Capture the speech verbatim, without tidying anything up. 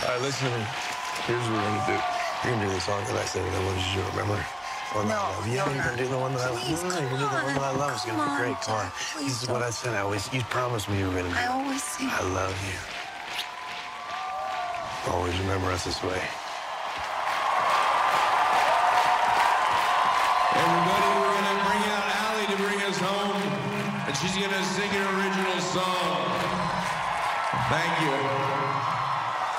right, listen to me. Here's what we're gonna do. You're gonna do the song that I said that I wanted you to remember. One that I love. Yeah, you're gonna do the one that I love. No, no, you're gonna do the one that I love. It's gonna be great. Come on. This is what I said. I always, you promised me you were gonna do. I always sing. I love you. Always remember us this way. Everybody, we're gonna bring out Allie to bring us home, and she's gonna sing an original song. Thank you.